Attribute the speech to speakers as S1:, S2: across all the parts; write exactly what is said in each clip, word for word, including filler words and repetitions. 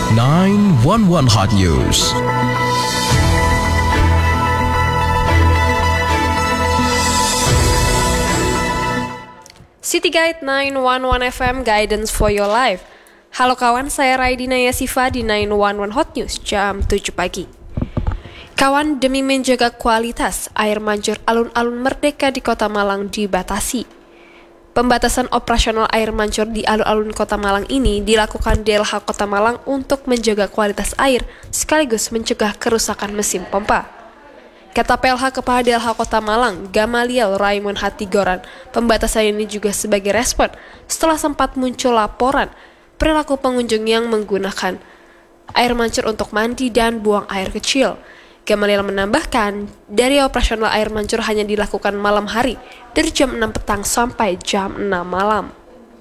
S1: nine one one Hot News.
S2: City Guide nine one one F M Guidance for Your Life. Halo kawan, saya Raidina Yasifa di nine one one Hot News jam tujuh pagi. Kawan, demi menjaga kualitas, air mancur alun-alun Merdeka di Kota Malang dibatasi. Pembatasan operasional air mancur di alun-alun Kota Malang ini dilakukan D L H Kota Malang untuk menjaga kualitas air sekaligus mencegah kerusakan mesin pompa. Kata P L H Kepala D L H Kota Malang, Gamaliel Raymond Hatigoran, pembatasan ini juga sebagai respon setelah sempat muncul laporan perilaku pengunjung yang menggunakan air mancur untuk mandi dan buang air kecil. Gamaliel menambahkan, dari operasional air mancur hanya dilakukan malam hari dari jam enam petang sampai jam enam malam.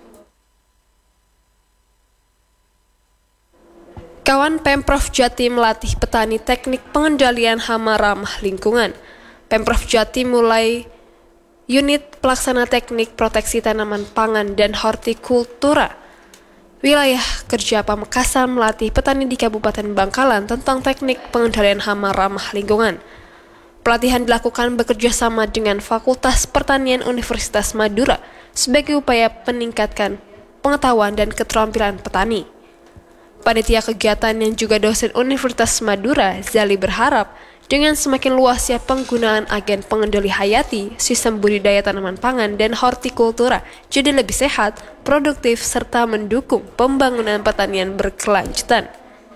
S2: Kawan, Pemprov Jatim melatih petani teknik pengendalian hama ramah lingkungan. Pemprov Jatim mulai unit pelaksana teknik proteksi tanaman pangan dan hortikultura. Wilayah Kerja Pamekasan melatih petani di Kabupaten Bangkalan tentang teknik pengendalian hama ramah lingkungan. Pelatihan dilakukan bekerja sama dengan Fakultas Pertanian Universitas Madura sebagai upaya meningkatkan pengetahuan dan keterampilan petani. Panitia kegiatan yang juga dosen Universitas Madura, Zali, berharap dengan semakin luasnya penggunaan agen pengendali hayati, sistem budidaya tanaman pangan dan hortikultura jadi lebih sehat, produktif, serta mendukung pembangunan pertanian berkelanjutan.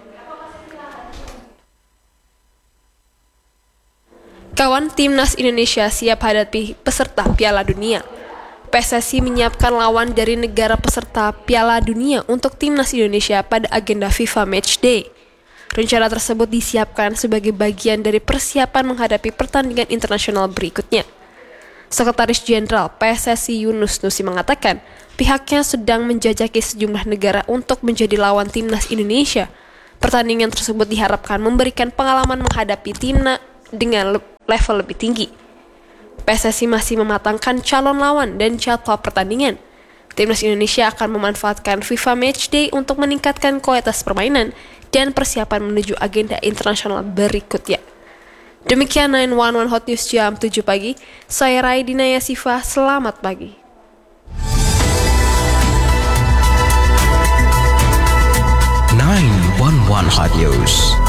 S2: Kawan, Timnas Indonesia siap hadapi peserta Piala Dunia. P S S I menyiapkan lawan dari negara peserta Piala Dunia untuk Timnas Indonesia pada agenda FIFA Matchday. Rencana tersebut disiapkan sebagai bagian dari persiapan menghadapi pertandingan internasional berikutnya. Sekretaris Jenderal P S S I Yunus Nusi mengatakan, pihaknya sedang menjajaki sejumlah negara untuk menjadi lawan Timnas Indonesia. Pertandingan tersebut diharapkan memberikan pengalaman menghadapi timnas dengan level lebih tinggi. P S S I masih mematangkan calon lawan dan jadwal pertandingan. Timnas Indonesia akan memanfaatkan FIFA Matchday untuk meningkatkan kualitas permainan dan persiapan menuju agenda internasional berikutnya. Demikian nine one one Hot News jam tujuh pagi. Saya Raidina Yasifa, selamat pagi.
S1: nine one one Hot News.